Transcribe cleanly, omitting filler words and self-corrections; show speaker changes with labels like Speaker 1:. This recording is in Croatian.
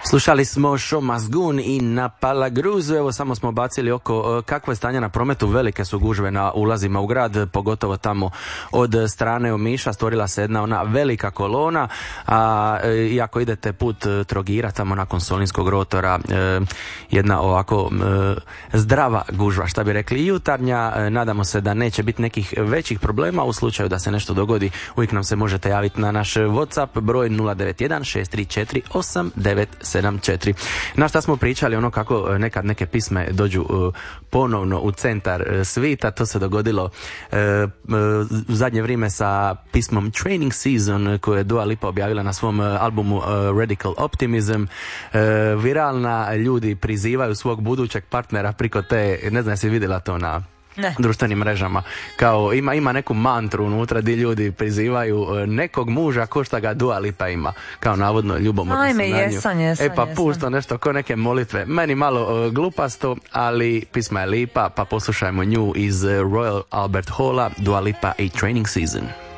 Speaker 1: Slušali smo Show Must Go On i na Palagruzu. Evo samo smo bacili oko kakvo je stanje na prometu. Velike su gužve na ulazima u grad, pogotovo tamo od strane Omiša. Stvorila se jedna ona velika kolona, a i ako idete put Trogira tamo nakon Solinskog rotora, jedna ovako zdrava gužva, šta bi rekli, jutarnja. Nadamo se da neće biti nekih većih problema. U slučaju da se nešto dogodi, uvijek nam se možete javiti na naš WhatsApp broj 091 634 8974. Na šta smo pričali, ono kako nekad neke pisme dođu ponovno u centar svita. To se dogodilo u zadnje vrijeme sa pismom Training Season koje je Dua Lipa objavila na svom albumu Radical Optimism. Viralna, ljudi prizivaju svog budućeg partnera priko te, ne znam jesi vidjela to na društvenim mrežama, kao ima neku mantru unutra di ljudi prizivaju nekog muža ko šta ga Dua Lipa ima, kao navodno ljubomorno su na nju.
Speaker 2: Jesam.
Speaker 1: Pa pušto nešto ko neke molitve, meni malo glupasto, ali pisma je lipa, pa poslušajmo nju iz Royal Albert Halla, Dua Lipa i Training Season.